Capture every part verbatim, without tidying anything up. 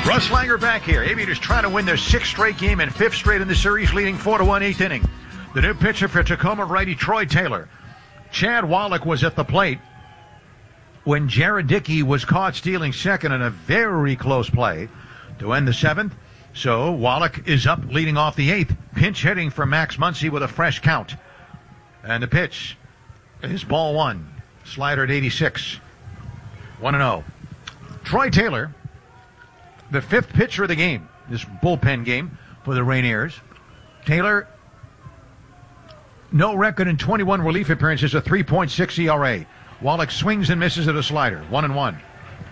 Russ Langer back here. Aviators trying to win their sixth straight game and fifth straight in the series, leading four to one, eighth inning. The new pitcher for Tacoma, righty Troy Taylor. Chad Wallach was at the plate when Jared Dickey was caught stealing second in a very close play to end the seventh. So Wallach is up leading off the eighth. Pinch hitting for Max Muncy with a fresh count. And the pitch is ball one. Slider at eighty-six. one and oh. Troy Taylor, the fifth pitcher of the game, this bullpen game for the Rainiers. Taylor, no record in twenty-one relief appearances, a three point six E R A. Wallach swings and misses at a slider, one and one.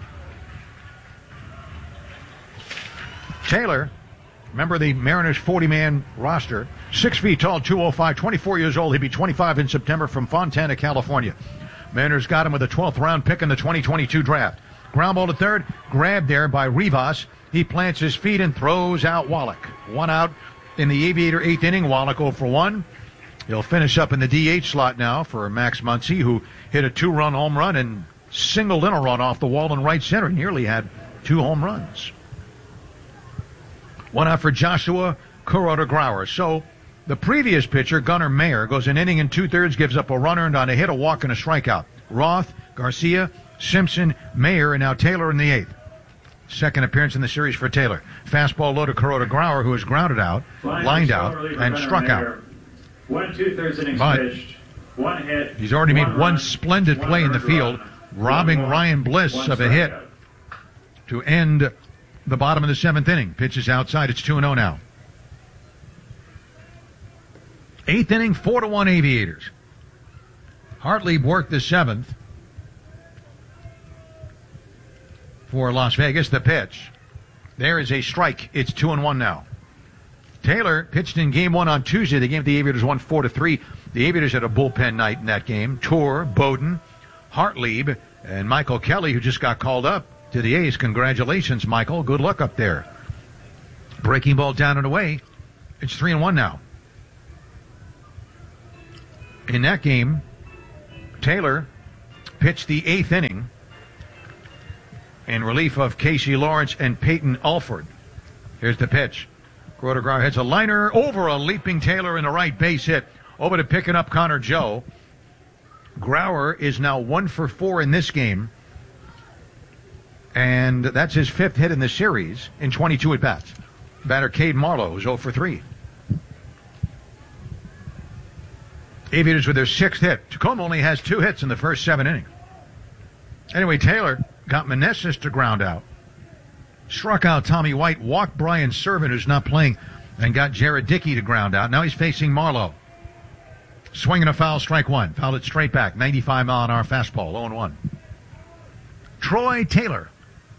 Taylor, remember the Mariners forty-man roster, six feet tall, two oh five, twenty-four years old. He'll be twenty-five in September from Fontana, California. Mariners got him with a twelfth round pick in the twenty twenty-two draft. Ground ball to third, grabbed there by Rivas. He plants his feet and throws out Wallach. One out in the Aviator eighth inning. Wallach oh for one. He'll finish up in the D H slot now for Max Muncy, who hit a two-run home run and singled in a run off the wall in right center. Nearly had two home runs. One out for Joshua Kuroda-Grauer. So the previous pitcher, Gunnar Mayer, goes an inning and two-thirds, gives up a run earned on a hit, a walk, and a strikeout. Roth, Garcia, Simpson, Mayer, and now Taylor in the eighth. Second appearance in the series for Taylor. Fastball low to Kuroda-Grauer, who is grounded out, lined out, and struck out. One two-thirds innings but pitched, one hit. He's already made one, one run, splendid one play in the field, run, robbing one Ryan Bliss one of a hit strikeout. to end the bottom of the seventh inning. Pitches outside. It's two and oh now. Eighth inning, four to one Aviators. Hartlieb worked the seventh for Las Vegas. The pitch. There is a strike. It's two and one now. Taylor pitched in game one on Tuesday. The game the Aviators won four to three. The Aviators had a bullpen night in that game. Tour, Bowden, Hartlieb, and Michael Kelly, who just got called up to the A's. Congratulations, Michael. Good luck up there. Breaking ball down and away. It's three and one now. In that game, Taylor pitched the eighth inning in relief of Casey Lawrence and Peyton Alford. Here's the pitch. Kuroda-Grauer hits a liner over a leaping Taylor in a right base hit. Over to picking up Connor Joe. Grauer is now one for four in this game. And that's his fifth hit in the series in twenty-two at-bats. Batter Cade Marlowe is oh for three. Aviators with their sixth hit. Tacoma only has two hits in the first seven innings. Anyway, Taylor got Meneses to ground out. Struck out Tommy White, walked Brian Servant, who's not playing, and got Jared Dickey to ground out. Now he's facing Marlowe. Swinging a foul, strike one. Fouled it straight back. ninety-five mile an hour fastball, oh and one. Troy Taylor.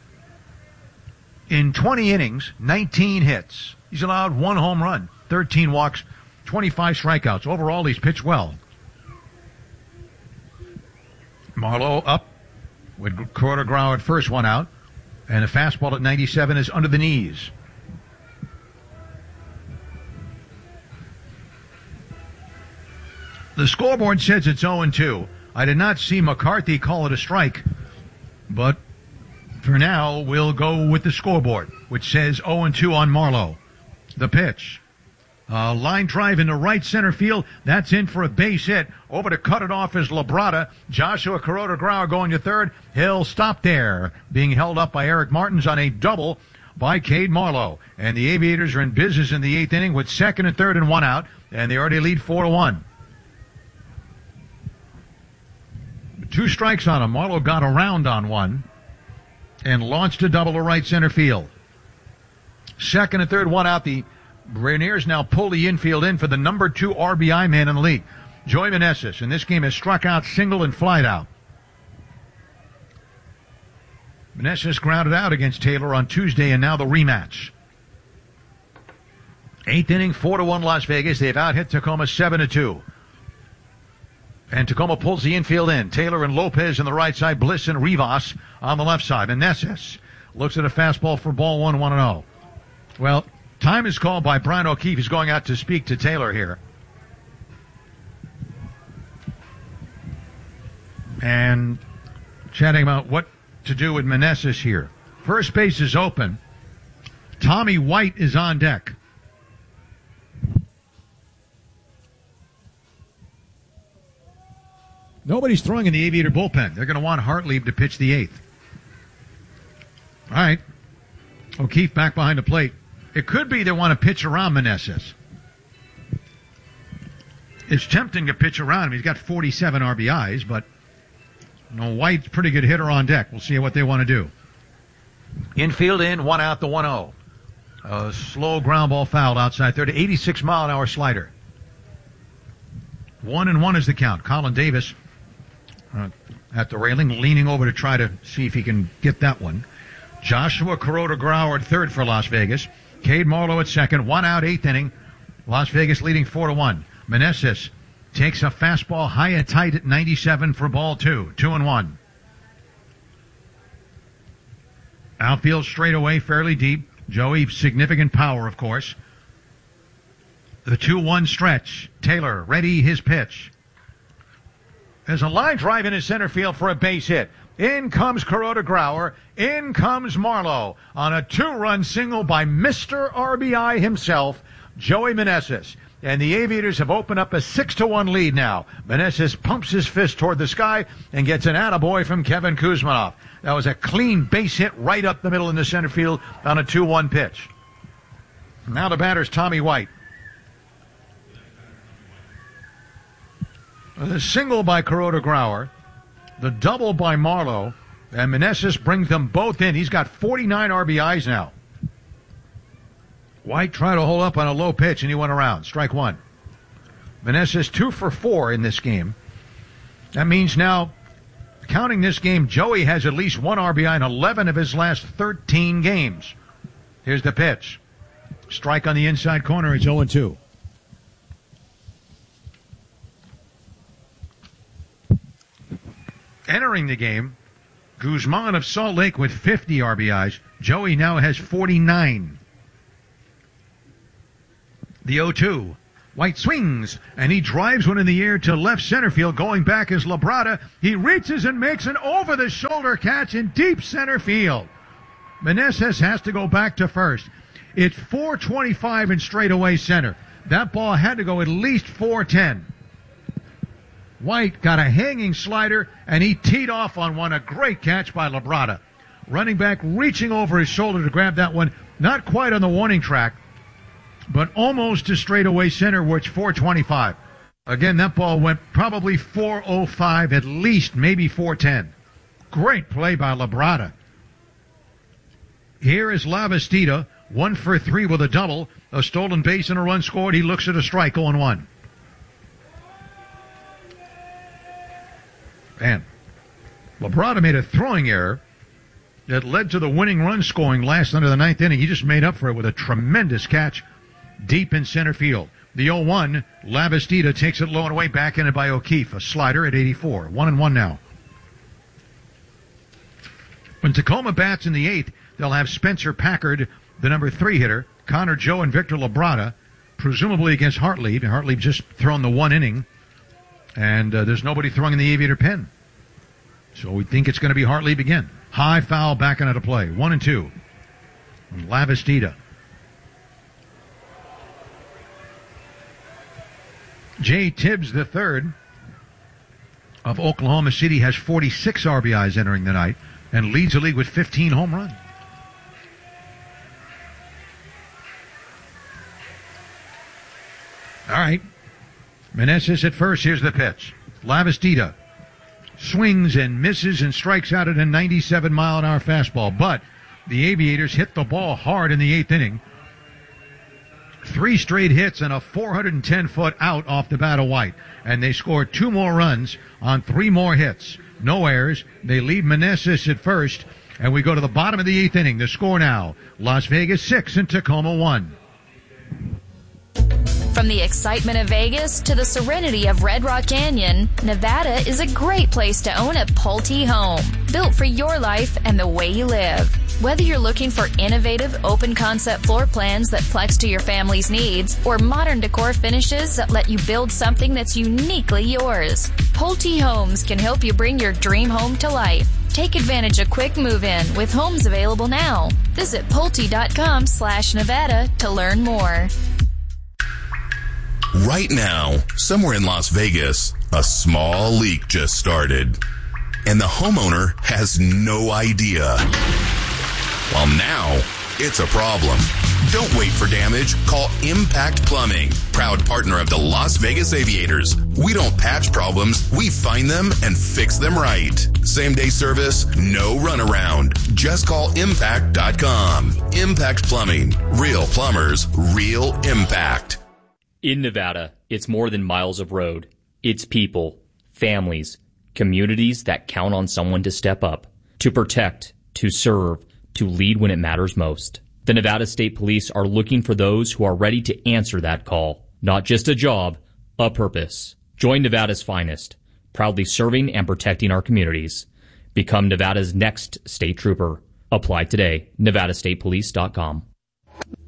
In twenty innings, nineteen hits. He's allowed one home run, thirteen walks, twenty-five strikeouts. Overall, he's pitched well. Marlowe up with Kuroda-Grauer at first, one out. And a fastball at ninety-seven is under the knees. The scoreboard says it's oh and two. I did not see McCarthy call it a strike, but for now, we'll go with the scoreboard, which says oh and two on Marlowe. The pitch. Uh, line drive into right center field. That's in for a base hit. Over to cut it off is Labrada. Joshua Kuroda-Grauer going to third. He'll stop there. Being held up by Eric Martins on a double by Cade Marlowe. And the Aviators are in business in the eighth inning with second and third and one out. And they already lead four to one. Two strikes on him. Marlowe got around on one and launched a double to right center field. Second and third, one out. The Rainiers now pull the infield in for the number two R B I man in the league. Joey Meneses in this game has struck out, singled, and flied out. Meneses grounded out against Taylor on Tuesday, and now the rematch. Eighth inning, four to one Las Vegas. They've out-hit Tacoma seven to two. And Tacoma pulls the infield in. Taylor and Lopez on the right side, Bliss and Rivas on the left side. Meneses looks at a fastball for ball one, one and oh. Well, time is called by Brian O'Keefe. He's going out to speak to Taylor here. And chatting about what to do with Meneses here. First base is open. Tommy White is on deck. Nobody's throwing in the Aviator bullpen. They're going to want Hartlieb to pitch the eighth. All right. O'Keefe back behind the plate. It could be they want to pitch around Meneses. It's tempting to pitch around him. He's got forty-seven R B Is, but you know, White's a pretty good hitter on deck. We'll see what they want to do. Infield in, one out, the one oh. A slow ground ball fouled outside third. eighty-six mile an hour slider. One and one is the count. Colin Davis uh, at the railing, leaning over to try to see if he can get that one. Joshua Kuroda-Grauer at third for Las Vegas. Cade Marlowe at second. One out, eighth inning. Las Vegas leading four to one. Meneses takes a fastball high and tight at ninety-seven for ball two. Two and one. Outfield straight away, fairly deep. Joey, significant power, of course. The two one stretch. Taylor, ready, his pitch. There's a line drive in his center field for a base hit. In comes Kuroda-Grauer. In comes Marlowe on a two-run single by Mister R B I himself, Joey Meneses. And the Aviators have opened up a six to one lead now. Meneses pumps his fist toward the sky and gets an attaboy from Kevin Kuzmanoff. That was a clean base hit right up the middle in the center field on a two one pitch. Now the batter's Tommy White. The single by Kuroda-Grauer, the double by Marlowe, and Meneses brings them both in. He's got forty-nine R B Is now. White tried to hold up on a low pitch, and he went around. Strike one. Meneses two for four in this game. That means now, counting this game, Joey has at least one R B I in eleven of his last thirteen games. Here's the pitch. Strike on the inside corner. It's oh and two. Entering the game, Guzman of Salt Lake with fifty R B Is. Joey now has forty-nine. The oh two. White swings, and he drives one in the air to left center field. Going back is Labrada. He reaches and makes an over-the-shoulder catch in deep center field. Meneses has to go back to first. It's four twenty-five in straightaway center. That ball had to go at least four ten. White got a hanging slider, and he teed off on one. A great catch by Labrada. Running back, reaching over his shoulder to grab that one. Not quite on the warning track, but almost to straightaway center, where it's four twenty-five. Again, that ball went probably four oh five, at least, maybe four ten. Great play by Labrada. Here is Lavastida, one for three with a double, a stolen base and a run scored. He looks at a strike, oh and one. Man, Labrada made a throwing error that led to the winning run scoring last under the ninth inning. He just made up for it with a tremendous catch deep in center field. The oh one, Lavastida takes it low and away, back in it by O'Keefe. A slider at eighty-four. One and one now. When Tacoma bats in the eighth, they'll have Spencer Packard, the number three hitter, Connor Joe and Victor Labrada, presumably against Hartlieb. Hartlieb just thrown the one inning, and uh, there's nobody throwing in the Aviator pen. So we think it's going to be Hartlieb again. High foul back into play. One and two. And Lavastida. Jay Tibbs, the third of Oklahoma City, has forty-six R B Is entering the night and leads the league with fifteen home runs. All right. Meneses at first. Here's the pitch. Lavastida swings and misses and strikes out at a ninety-seven mile an hour fastball. But the Aviators hit the ball hard in the eighth inning. Three straight hits and a four hundred ten foot out off the bat of White. And they scored two more runs on three more hits. No errors. They lead Meneses at first. And we go to the bottom of the eighth inning. The score now, Las Vegas six and Tacoma one. From the excitement of Vegas to the serenity of Red Rock Canyon, Nevada is a great place to own a Pulte home, built for your life and the way you live. Whether you're looking for innovative, open-concept floor plans that flex to your family's needs, or modern decor finishes that let you build something that's uniquely yours, Pulte Homes can help you bring your dream home to life. Take advantage of quick move-in with homes available now. Visit Pulte.com slash Nevada to learn more. Right now, somewhere in Las Vegas, a small leak just started, and the homeowner has no idea. Well, now it's a problem. Don't wait for damage. Call Impact Plumbing, proud partner of the Las Vegas Aviators. We don't patch problems. We find them and fix them right. Same day service, no runaround. Just call impact dot com. Impact Plumbing. Real plumbers, real impact. In Nevada, it's more than miles of road. It's people, families, communities that count on someone to step up, to protect, to serve, to lead when it matters most. The Nevada State Police are looking for those who are ready to answer that call. Not just a job, a purpose. Join Nevada's finest, proudly serving and protecting our communities. Become Nevada's next state trooper. Apply today. nevada state police dot com.